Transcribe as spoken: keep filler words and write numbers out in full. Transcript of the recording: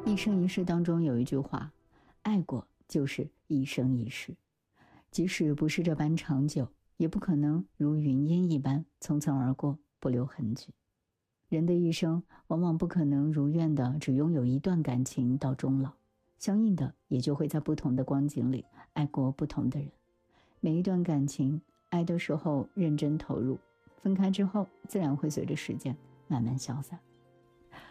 一生一世当中有一句话，爱过就是一生一世，即使不是这般长久，也不可能如云烟一般匆匆而过，不留痕迹。人的一生往往不可能如愿的只拥有一段感情到终老，相应的也就会在不同的光景里爱过不同的人。每一段感情，爱的时候认真投入，分开之后自然会随着时间慢慢消散。